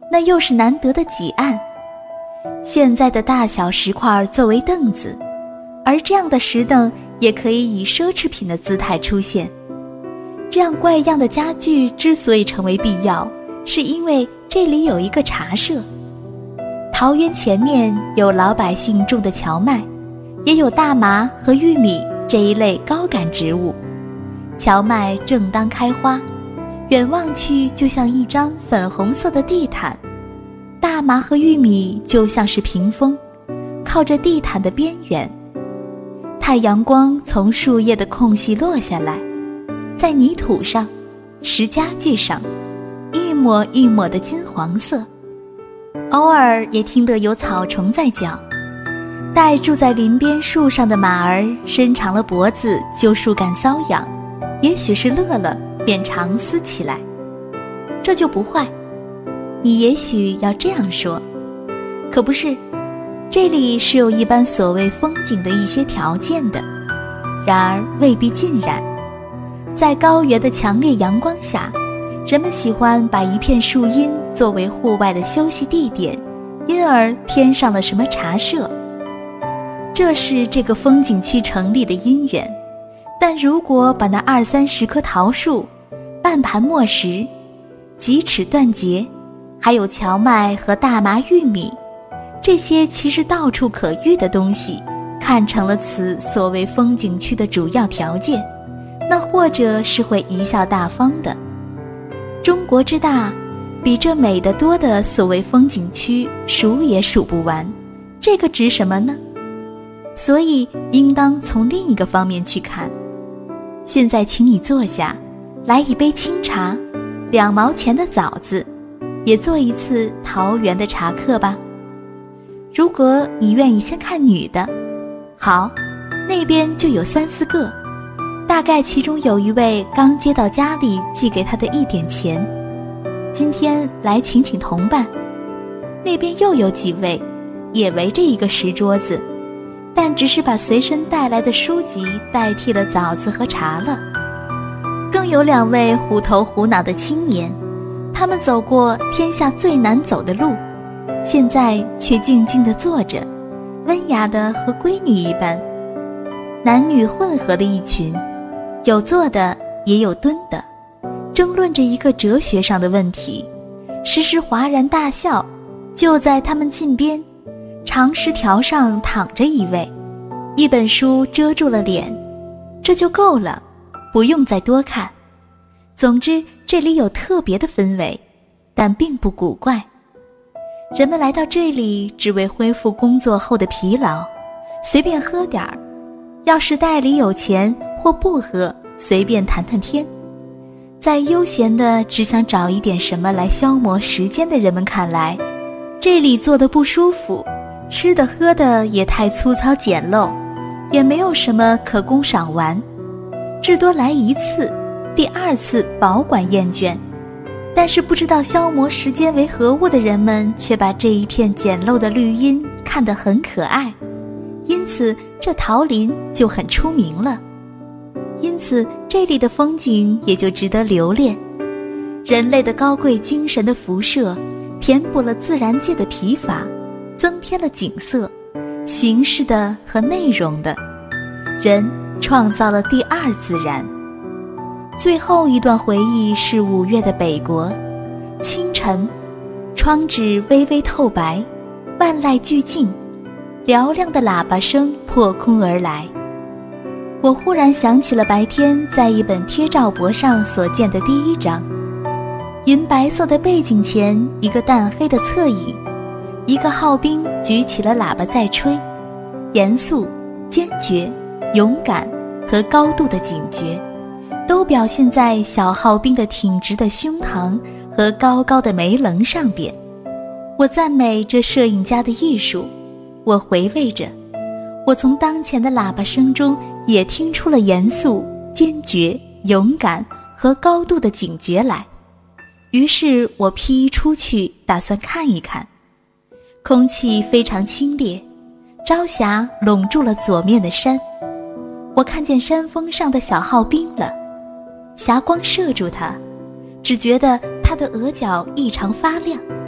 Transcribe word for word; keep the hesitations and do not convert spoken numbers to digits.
那又是难得的几案。现在的大小石块作为凳子，而这样的石凳也可以以奢侈品的姿态出现。这样怪样的家具之所以成为必要，是因为这里有一个茶社。桃园前面有老百姓种的荞麦，也有大麻和玉米这一类高感植物。荞麦正当开花，远望去就像一张粉红色的地毯，大麻和玉米就像是屏风，靠着地毯的边缘。太阳光从树叶的空隙落下来，在泥土上、石家具上，一抹一抹的金黄色。偶尔也听得有草虫在叫。待住在林边树上的马儿伸长了脖子就树干搔痒，也许是乐了，便长嘶起来。这就不坏。你也许要这样说，可不是，这里是有一般所谓风景的一些条件的，然而未必尽然。在高原的强烈阳光下，人们喜欢把一片树荫作为户外的休息地点，因而添上了什么茶社。这是这个风景区成立的因缘。但如果把那二三十棵桃树、半盘磨石、几尺断节，还有荞麦和大麻玉米，这些其实到处可遇的东西，看成了此所谓风景区的主要条件，那或者是会贻笑大方的。中国之大，比这美得多的所谓风景区数也数不完，这个值什么呢？所以应当从另一个方面去看。现在请你坐下，来一杯清茶，两毛钱的枣子，也做一次桃园的茶客吧。如果你愿意先看女的，好，那边就有三四个，大概其中有一位刚接到家里寄给他的一点钱，今天来请请同伴。那边又有几位，也围着一个石桌子，但只是把随身带来的书籍代替了枣子和茶了。更有两位虎头虎脑的青年，他们走过天下最难走的路，现在却静静地坐着，温雅的和闺女一般。男女混合的一群，有坐的也有蹲的，争论着一个哲学上的问题，时时哗然大笑。就在他们近边，长石条上躺着一位，一本书遮住了脸，这就够了，不用再多看。总之这里有特别的氛围，但并不古怪。人们来到这里只为恢复工作后的疲劳，随便喝点儿，要是袋里有钱或不喝，随便谈谈天。在悠闲的只想找一点什么来消磨时间的人们看来，这里坐得不舒服，吃的喝的也太粗糙简陋，也没有什么可供赏玩，至多来一次，第二次保管厌倦。但是不知道消磨时间为何物的人们却把这一片简陋的绿荫看得很可爱，因此这桃林就很出名了，因此这里的风景也就值得留恋。人类的高贵精神的辐射填补了自然界的疲乏，增添了景色，形式的和内容的，人创造了第二自然。最后一段回忆是五月的北国，清晨，窗纸微微透白，万籁俱静，嘹亮的喇叭声破空而来。我忽然想起了白天在一本贴照簿上所见的第一章，银白色的背景前一个淡黑的侧影，一个号兵举起了喇叭在吹，严肃、坚决、勇敢和高度的警觉，都表现在小号兵的挺直的胸膛和高高的眉棱上边。我赞美这摄影家的艺术，我回味着，我从当前的喇叭声中也听出了严肃、坚决、勇敢和高度的警觉来。于是我披衣出去，打算看一看。空气非常清冽，朝霞笼住了左面的山，我看见山峰上的小号兵了，霞光射住他，只觉得他的额角异常发亮。